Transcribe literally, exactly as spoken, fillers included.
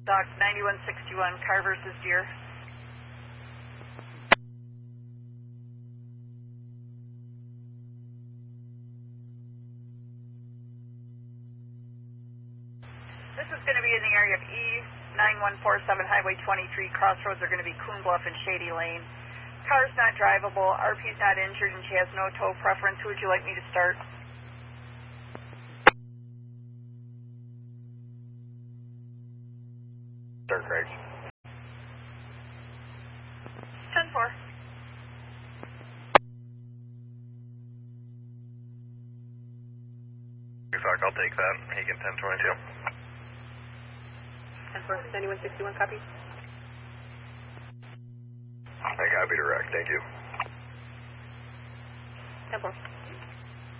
Doc ninety-one sixty-one, car versus deer. This is going to be in the area of E nine one four seven Highway twenty-three. Crossroads are going to be Coon Bluff and Shady Lane. Car's not drivable, R P's not injured, and she has no tow preference. Who would you like me to start? Start, Craig. ten four. Fuck, I'll take that. Hagen ten twenty-two. ten four, ninety-one sixty-one, copy. I copy direct, thank you. ten four.